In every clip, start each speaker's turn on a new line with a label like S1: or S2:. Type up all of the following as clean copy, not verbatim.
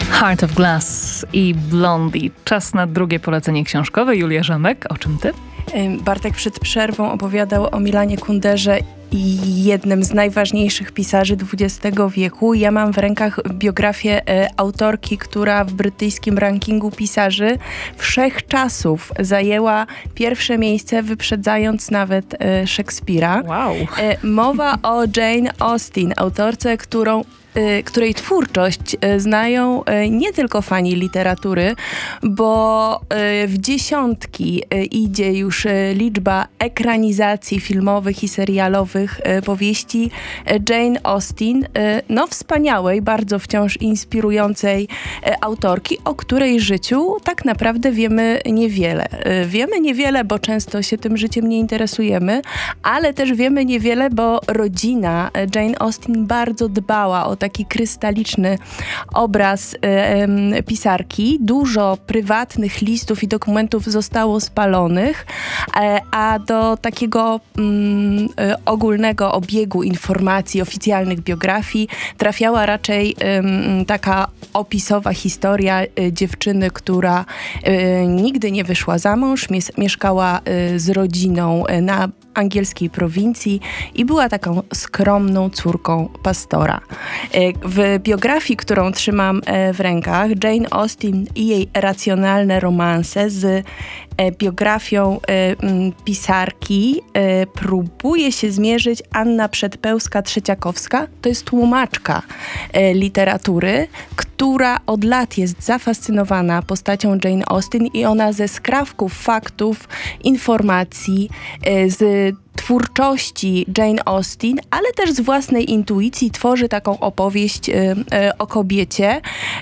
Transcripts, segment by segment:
S1: Heart of Glass i Blondie. Czas na drugie polecenie książkowe. Julia Rzemek, o czym ty?
S2: Bartek przed przerwą opowiadał o Milanie Kunderze i jednym z najważniejszych pisarzy XX wieku. Ja mam w rękach biografię autorki, która w brytyjskim rankingu pisarzy wszechczasów zajęła pierwsze miejsce, wyprzedzając nawet Szekspira.
S1: Wow.
S2: Mowa o Jane Austen, autorce, której twórczość znają nie tylko fani literatury, bo w dziesiątki idzie już liczba ekranizacji filmowych i serialowych powieści Jane Austen, wspaniałej, bardzo wciąż inspirującej autorki, o której życiu tak naprawdę wiemy niewiele. Wiemy niewiele, bo często się tym życiem nie interesujemy, ale też wiemy niewiele, bo rodzina Jane Austen bardzo dbała o taki krystaliczny obraz pisarki. Dużo prywatnych listów i dokumentów zostało spalonych, a do takiego ogólnego obiegu informacji, oficjalnych biografii trafiała raczej taka opisowa historia dziewczyny, która nigdy nie wyszła za mąż, mieszkała z rodziną na angielskiej prowincji i była taką skromną córką pastora. W biografii, którą trzymam w rękach, Jane Austen i jej racjonalne romanse z biografią pisarki próbuje się zmierzyć Anna Przedpełska-Trzeciakowska. To jest tłumaczka literatury, która od lat jest zafascynowana postacią Jane Austen i ona ze skrawków faktów, informacji, z twórczości Jane Austen, ale też z własnej intuicji tworzy taką opowieść o kobiecie,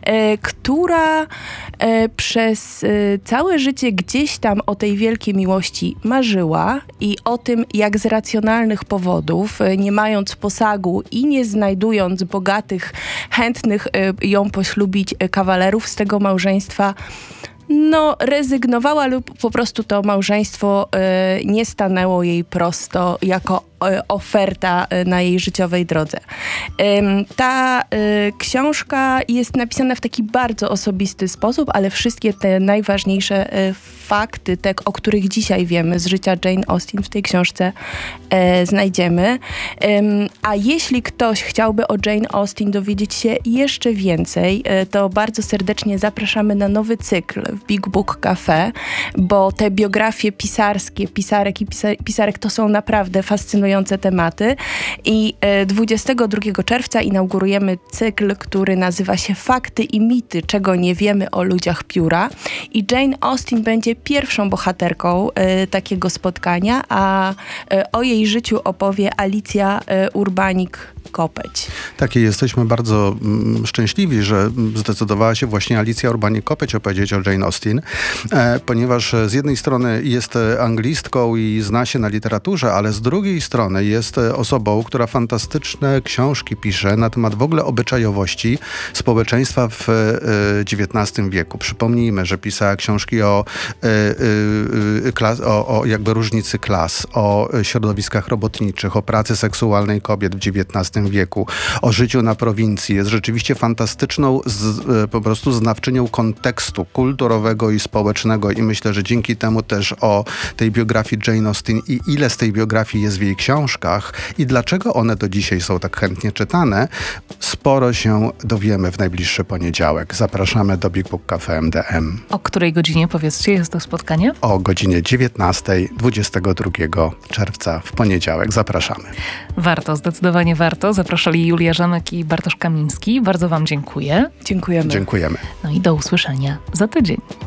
S2: która przez całe życie gdzieś tam o tej wielkiej miłości marzyła i o tym, jak z racjonalnych powodów, nie mając posagu i nie znajdując bogatych, chętnych ją poślubić kawalerów z tego małżeństwa, rezygnowała lub po prostu to małżeństwo nie stanęło jej prosto jako oferta na jej życiowej drodze. Ta książka jest napisana w taki bardzo osobisty sposób, ale wszystkie te najważniejsze fakty, o których dzisiaj wiemy z życia Jane Austen w tej książce znajdziemy. A jeśli ktoś chciałby o Jane Austen dowiedzieć się jeszcze więcej, to bardzo serdecznie zapraszamy na nowy cykl w Big Book Cafe, bo te biografie pisarskie, pisarek i pisarek to są naprawdę fascynujące tematy i 22 czerwca inaugurujemy cykl, który nazywa się Fakty i mity, czego nie wiemy o ludziach pióra i Jane Austen będzie pierwszą bohaterką takiego spotkania, a o jej życiu opowie Alicja Urbanik-Kopeć.
S3: Tak, i jesteśmy bardzo szczęśliwi, że zdecydowała się właśnie Alicja Urbanik-Kopeć opowiedzieć o Jane Austen, ponieważ z jednej strony jest anglistką i zna się na literaturze, ale z drugiej strony jest osobą, która fantastyczne książki pisze na temat w ogóle obyczajowości społeczeństwa w XIX wieku. Przypomnijmy, że pisała książki o jakby różnicy klas, o środowiskach robotniczych, o pracy seksualnej kobiet w XIX wieku, o życiu na prowincji. Jest rzeczywiście fantastyczną po prostu znawczynią kontekstu kulturowego i społecznego i myślę, że dzięki temu też o tej biografii Jane Austen i ile z tej biografii jest w jej książkach i dlaczego one do dzisiaj są tak chętnie czytane, sporo się dowiemy w najbliższy poniedziałek. Zapraszamy do Big Book Cafe MDM.
S1: O której godzinie, powiedzcie, jest to spotkanie?
S3: O godzinie 19, 22 czerwca w poniedziałek. Zapraszamy.
S1: Warto, zdecydowanie warto. Zapraszali Julia Rzemek i Bartosz Kamiński. Bardzo wam dziękuję.
S2: Dziękujemy.
S3: Dziękujemy.
S1: No i do usłyszenia za tydzień.